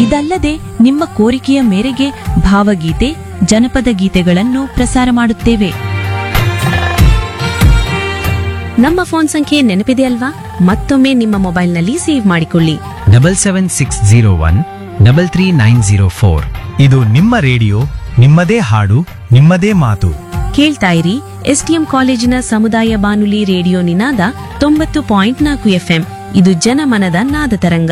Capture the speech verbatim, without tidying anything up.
ಇದಲ್ಲದೆ ನಿಮ್ಮ ಕೋರಿಕೆಯ ಮೇರೆಗೆ ಭಾವಗೀತೆ ಜನಪದ ಗೀತೆಗಳನ್ನು ಪ್ರಸಾರ ಮಾಡುತ್ತೇವೆ. ನಮ್ಮ ಫೋನ್ ಸಂಖ್ಯೆ ನೆನಪಿದೆ ಅಲ್ವಾ? ಮತ್ತೊಮ್ಮೆ ನಿಮ್ಮ ಮೊಬೈಲ್ನಲ್ಲಿ ಸೇವ್ ಮಾಡಿಕೊಳ್ಳಿ. Double seven six zero one double three nine zero four. ಇದು ನಿಮ್ಮ ರೇಡಿಯೋ, ನಿಮ್ಮದೇ ಹಾಡು, ನಿಮ್ಮದೇ ಮಾತು. ಕೇಳ್ತಾ ಇರಿ ಎಸ್ಟಿಎಂ ಕಾಲೇಜಿನ ಸಮುದಾಯ ಬಾನುಲಿ ರೇಡಿಯೋ ನಿನಾದ ತೊಂಬತ್ತು ಪಾಯಿಂಟ್ ನಾಲ್ಕು ಎಫ್ಎಂ. ಇದು ಜನಮನದ ನಾದ ತರಂಗ.